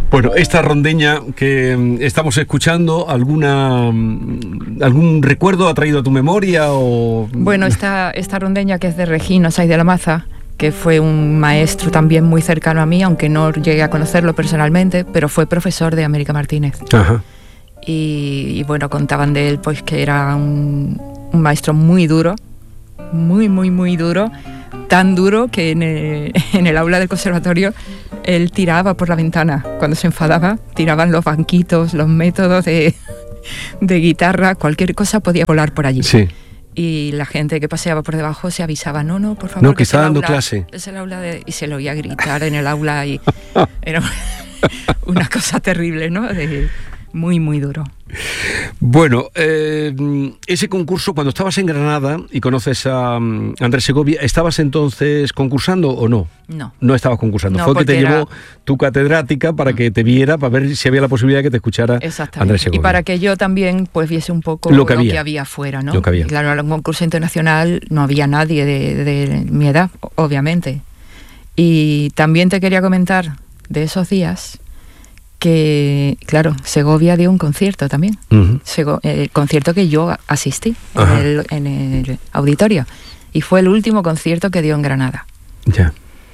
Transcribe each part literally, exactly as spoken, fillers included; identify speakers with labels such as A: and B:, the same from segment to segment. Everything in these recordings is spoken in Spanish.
A: Bueno, esta rondeña que estamos escuchando, ¿alguna algún recuerdo ha traído a tu memoria? O...
B: Bueno, esta, esta rondeña que es de Regino Saiz de la Maza, que fue un maestro también muy cercano a mí, aunque no llegué a conocerlo personalmente, pero fue profesor de América Martínez. Ajá. Y, y bueno, contaban de él pues que era un, un maestro muy duro, muy, muy, muy duro, tan duro que en el, en el aula del conservatorio él tiraba por la ventana. Cuando se enfadaba, tiraban los banquitos, los métodos de, de guitarra, cualquier cosa podía volar por allí. Sí. Y la gente que paseaba por debajo se avisaba, no, no, por favor.
A: No, que, que está dando aula, clase.
B: Es el aula de... Y se lo oía gritar en el aula y era una cosa terrible, ¿no? De, muy, muy duro.
A: Bueno, eh, ese concurso, cuando estabas en Granada y conoces a um, Andrés Segovia, ¿estabas entonces concursando o no?
B: No.
A: No estabas concursando.
B: No,
A: Fue que te
B: era...
A: llevó tu catedrática para que te viera, para ver si había la posibilidad de que te escuchara Andrés Segovia.
B: Y para que yo también pues viese un poco lo que había, lo que había afuera, ¿no?
A: Lo que había.
B: Y claro, en un concurso internacional no había nadie de, de mi edad, obviamente. Y también te quería comentar de esos días que, claro, Segovia dio un concierto también. Uh-huh. Sego- el concierto que yo asistí en el, en el auditorio. Y fue el último concierto que dio en Granada.
A: Ya. Yeah.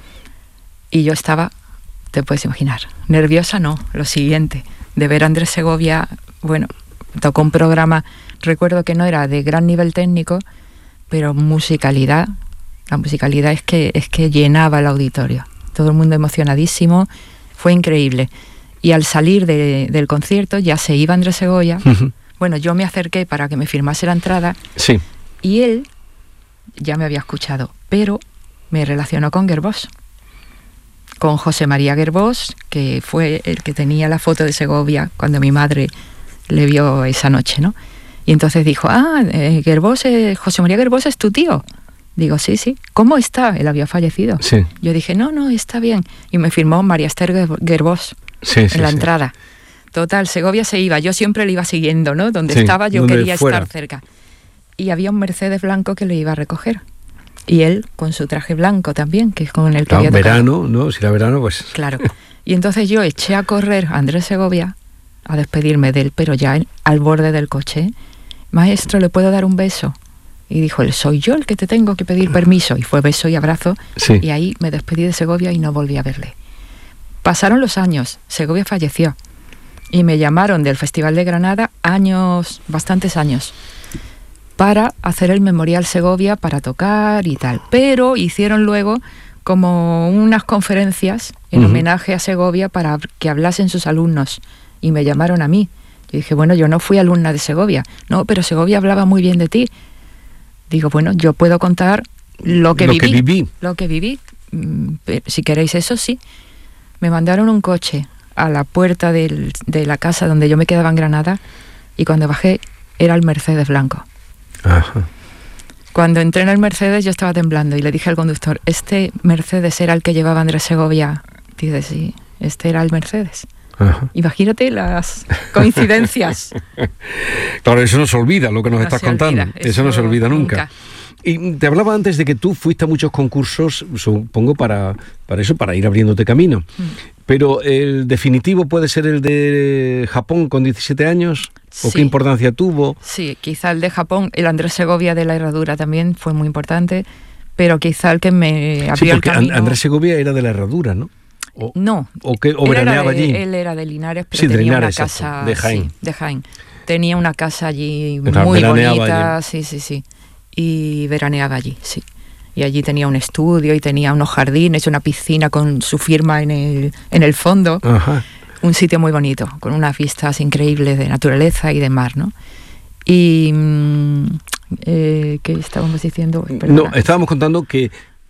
B: Y yo estaba, te puedes imaginar, nerviosa no, lo siguiente, de ver a Andrés Segovia. Bueno, tocó un programa, recuerdo que no era de gran nivel técnico, pero musicalidad, la musicalidad es que, es que llenaba el auditorio. Todo el mundo emocionadísimo, fue increíble. Y al salir de, del concierto ya se iba Andrés Segovia. Uh-huh. Bueno, yo me acerqué para que me firmase la entrada.
A: Sí.
B: Y él ya me había escuchado, pero me relacionó con Gerbós. Con José María Gerbós, que fue el que tenía la foto de Segovia cuando mi madre le vio esa noche, ¿no? Y entonces dijo, ah, eh, Gerbós, eh, José María Gerbós es tu tío. Digo, sí, sí. ¿Cómo está? Él había fallecido.
A: Sí.
B: Yo dije, no, no, está bien. Y me firmó María Esther Gerbós.
A: Sí, sí,
B: en la
A: sí.
B: entrada. Total, Segovia se iba, yo siempre le iba siguiendo, ¿no? Donde
A: sí,
B: estaba yo
A: donde
B: quería
A: fuera.
B: estar cerca. Y había un Mercedes blanco que le iba a recoger. Y él con su traje blanco también, que es con el que
A: claro,
B: había tocado.
A: verano, ¿no? Si era verano, pues...
B: Claro. Y entonces yo eché a correr a Andrés Segovia a despedirme de él, pero ya en, al borde del coche. Maestro, ¿le puedo dar un beso? Y dijo él, soy yo el que te tengo que pedir permiso. Y fue beso y abrazo.
A: Sí.
B: Y ahí me despedí de Segovia y no volví a verle. Pasaron los años, Segovia falleció y me llamaron del Festival de Granada años, bastantes años, para hacer el Memorial Segovia, para tocar y tal. Pero hicieron luego como unas conferencias en uh-huh. homenaje a Segovia para que hablasen sus alumnos y me llamaron a mí. Yo dije, bueno, yo no fui alumna de Segovia. No, pero Segovia hablaba muy bien de ti. Digo, bueno, yo puedo contar lo que
A: lo
B: viví.
A: Que viví.
B: Lo que viví. Si queréis eso, sí. Me mandaron un coche a la puerta del, de la casa donde yo me quedaba en Granada y cuando bajé era el Mercedes blanco.
A: Ajá.
B: Cuando entré en el Mercedes yo estaba temblando y le dije al conductor, ¿este Mercedes era el que llevaba Andrés Segovia? Dice, sí, este era el Mercedes. Ajá. Imagínate las coincidencias.
A: Claro, eso no se olvida, lo que nos
B: no
A: estás contando.
B: Olvida,
A: eso, eso no se olvida nunca.
B: nunca.
A: Y te hablaba antes de que tú fuiste a muchos concursos, supongo, para, para eso, para ir abriéndote camino. Mm. Pero el definitivo puede ser el de Japón con diecisiete años, ¿o sí. qué importancia tuvo?
B: Sí, quizá el de Japón, el Andrés Segovia de la Herradura también fue muy importante, pero quizá el que me abrió
A: sí, porque
B: el camino...
A: Andrés Segovia era de la Herradura, ¿no? O,
B: no,
A: o, que, o veraneaba
B: de,
A: allí.
B: Él era de Linares, pero
A: sí,
B: tenía
A: de Linares,
B: una casa...
A: exacto, de Jaén.
B: Sí, de Jaén. Tenía una casa allí
A: Claro,
B: muy bonita,
A: allí.
B: sí, sí, sí. Y veraneaba allí, sí. Y allí tenía un estudio y tenía unos jardines, una piscina con su firma en el, en el fondo.
A: Ajá.
B: Un sitio muy bonito, con unas vistas increíbles de naturaleza y de mar, ¿no? Y... Eh, ¿qué estábamos diciendo? Perdona.
A: No, estábamos contando que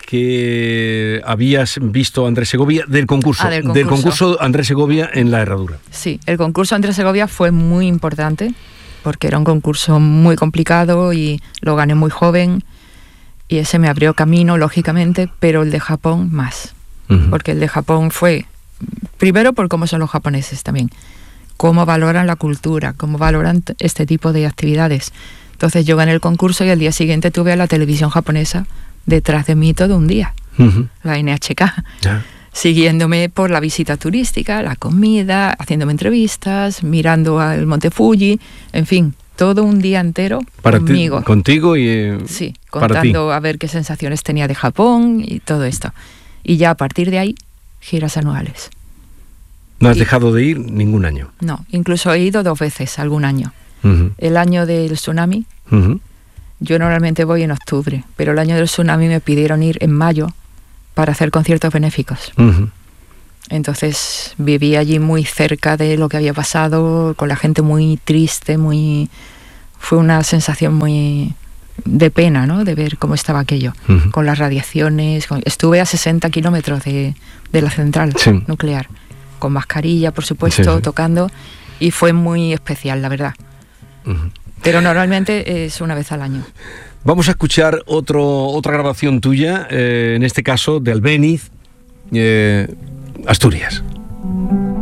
A: que habías visto a Andrés Segovia del concurso,
B: ah, del concurso,
A: del concurso Andrés Segovia en la Herradura.
B: Sí, el concurso Andrés Segovia fue muy importante porque era un concurso muy complicado y lo gané muy joven y ese me abrió camino, lógicamente, pero el de Japón más, uh-huh. porque el de Japón fue, primero por cómo son los japoneses también, cómo valoran la cultura, cómo valoran t- este tipo de actividades. Entonces yo gané el concurso y al día siguiente tuve a la televisión japonesa detrás de mí todo un día, uh-huh. la N H K. Yeah. siguiéndome por la visita turística, la comida, haciéndome entrevistas, mirando al Monte Fuji, en fin, todo un día entero
A: para
B: conmigo.
A: Ti, contigo y eh,
B: sí, contando a ver qué sensaciones tenía de Japón y todo esto. Y ya a partir de ahí, giras anuales.
A: ¿No has
B: y,
A: dejado de ir ningún año?
B: No, incluso he ido dos veces algún año.
A: Uh-huh.
B: El año del tsunami, uh-huh. yo normalmente voy en octubre, pero el año del tsunami me pidieron ir en mayo para hacer conciertos benéficos. Uh-huh. Entonces viví allí muy cerca de lo que había pasado, con la gente muy triste, muy... Fue una sensación muy de pena, ¿no? De ver cómo estaba aquello, uh-huh. con las radiaciones. Con... Estuve a sesenta kilómetros de, de la central sí. nuclear, con mascarilla, por supuesto, sí, sí. tocando, y fue muy especial, la verdad. Uh-huh. Pero normalmente es una vez al año.
A: Vamos a escuchar otro, otra grabación tuya, eh, en este caso de Albéniz, eh, Asturias.